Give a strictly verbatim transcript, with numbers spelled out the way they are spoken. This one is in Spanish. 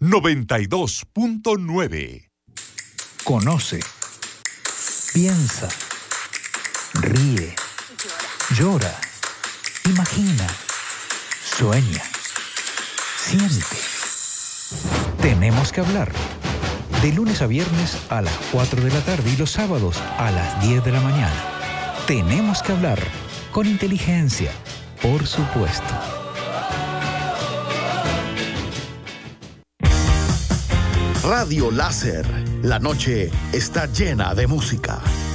noventa y dos punto nueve. Conoce, piensa, ríe, llora, imagina, sueña, siente. Tenemos que hablar. De lunes a viernes a las cuatro de la tarde y los sábados a las diez de la mañana. Tenemos que hablar con inteligencia, por supuesto. Radio Láser, la noche está llena de música.